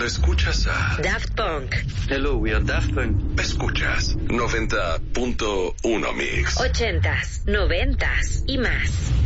escuchas a Daft Punk. Hello, we are Daft Punk. Escuchas 90.1 Mix. 80s, 90s y más.